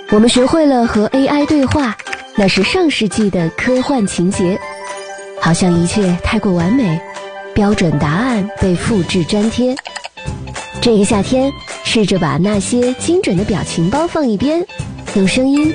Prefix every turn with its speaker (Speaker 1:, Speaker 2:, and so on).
Speaker 1: 我们学会了和 AI 对话，那是上世纪的科幻情节，好像一切太过完美，标准答案被复制粘贴。这个夏天，试着把那些精准的表情包放一边，用声音